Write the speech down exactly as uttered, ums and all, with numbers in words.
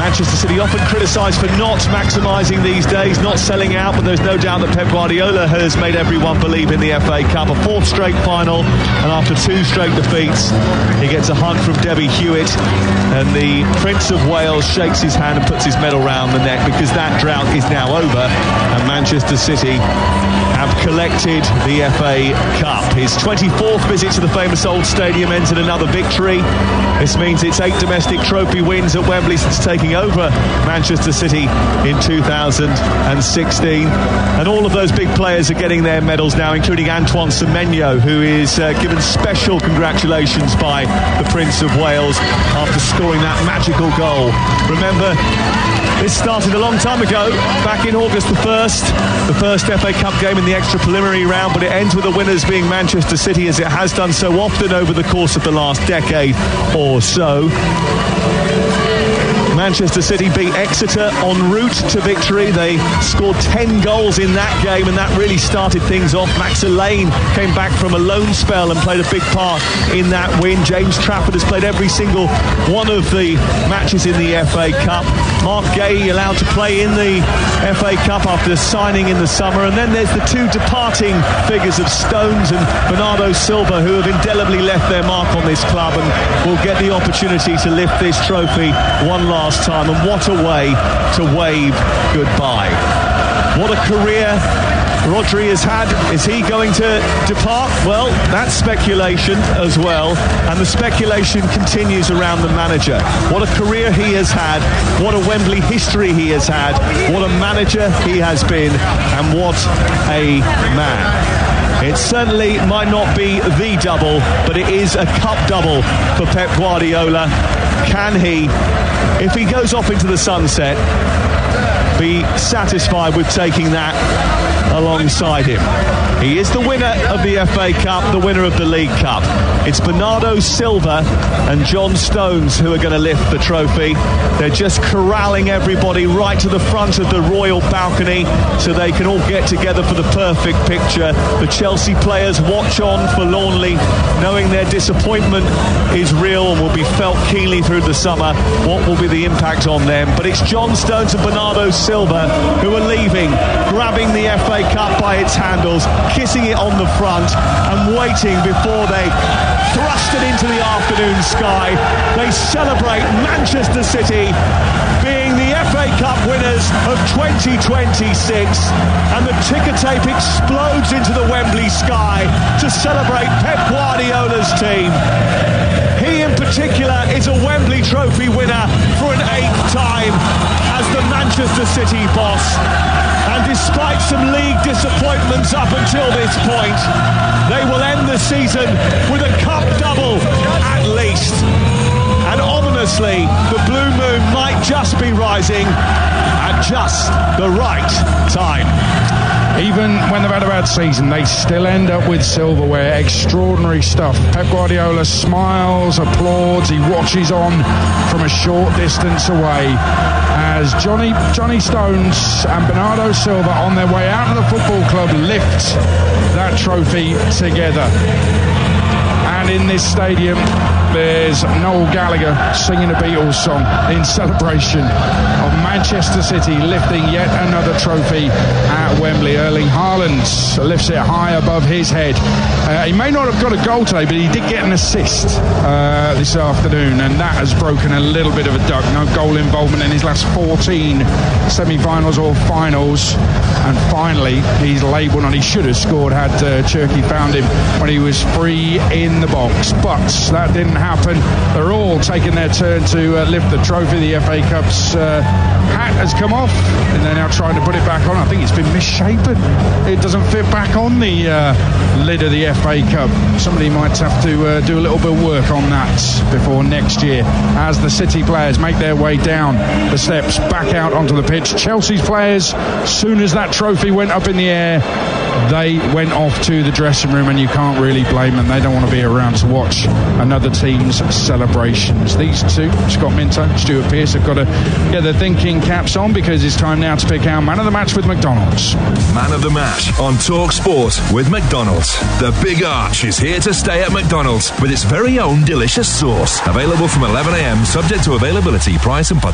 Manchester City often criticised for not maximising these days, not selling out, but there's no doubt that Pep Guardiola has made everyone believe in the F A Cup. A fourth straight final, and after two straight defeats, he gets a hug from Debbie Hewitt, and the Prince of Wales shakes his hand and puts his medal round the neck, because that drought is now over, and Manchester City have collected the F A Cup. His twenty-fourth visit to the famous Old Stadium ends in another victory. This means it's eight domestic trophy wins at Wembley since taking over Manchester City in two thousand sixteen. And all of those big players are getting their medals now, including Antoine Semenyo, who is uh, given special congratulations by the Prince of Wales after scoring that magical goal. Remember, this started a long time ago, back in August the first, the first F A Cup game in the extra preliminary round, but it ends with the winners being Manchester City, as it has done so often over the course of the last decade or so. Manchester City beat Exeter en route to victory. They scored ten goals in that game, and that really started things off. Max Alleyne came back from a loan spell and played a big part in that win. James Trafford has played every single one of the matches in the F A Cup. Mark Gay allowed to play in the F A Cup after signing in the summer. And then there's the two departing figures of Stones and Bernardo Silva, who have indelibly left their mark on this club and will get the opportunity to lift this trophy one last time. And what a way to wave goodbye. What a career Rodri has had. Is he going to depart? Well, that's speculation as well, and the speculation continues around the manager. What a career he has had, what a Wembley history he has had, what a manager he has been, and what a man. It certainly might not be the double, but it is a cup double for Pep Guardiola. Can he, if he goes off into the sunset, be satisfied with taking that alongside him? He is the winner of the F A Cup, the winner of the League Cup. It's Bernardo Silva and John Stones who are going to lift the trophy. They're just corralling everybody right to the front of the royal balcony so they can all get together for the perfect picture. The Chelsea players watch on forlornly, knowing their disappointment is real and will be felt keenly through the summer. What will be the impact on them? But it's John Stones and Bernardo Silva who are leaving, grabbing the F A Cup by its handles, kissing it on the front and waiting before they thrust it into the afternoon sky. They celebrate Manchester City being the F A Cup winners of twenty twenty-six, and the ticker tape explodes into the Wembley sky to celebrate Pep Guardiola's team. He in particular is a Wembley Trophy winner for an eighth time as the Manchester City boss. And despite some league disappointments up until this point, they will end the season with a cup double at least. And ominously, the blue moon might just be rising at just the right time. Even when they've had a bad season, they still end up with silverware. Extraordinary stuff. Pep Guardiola smiles, applauds, he watches on from a short distance away as Johnny Johnny Stones and Bernardo Silva, on their way out of the football club, lift that trophy together. And in this stadium, there's Noel Gallagher singing a Beatles song in celebration of Manchester City lifting yet another trophy at Wembley. Erling Haaland lifts it high above his head. Uh, he may not have got a goal today, but he did get an assist uh, this afternoon, and that has broken a little bit of a duck. No goal involvement in his last fourteen semi-finals or finals. And finally, he's labelled, and he should have scored had uh, Cherki found him when he was free in the box. But that didn't happen. They're all taking their turn to uh, lift the trophy. The F A Cup's uh, hat has come off, and they're now trying to put it back on. I think it's been misshapen. It doesn't fit back on the uh, lid of the F A Cup. Somebody might have to uh, do a little bit of work on that before next year, as the City players make their way down the steps back out onto the pitch. Chelsea's players, soon as that trophy went up in the air, they went off to the dressing room, and you can't really blame them. They don't want to be around to watch another team's celebrations. These two, Scott Minto, Stuart Pearce, have got to get their thinking caps on, because it's time now to pick our man of the match with McDonald's. Man of the match on Talk Sport with McDonald's. The Big Arch is here to stay at McDonald's with its very own delicious sauce. Available from eleven a.m, subject to availability, price and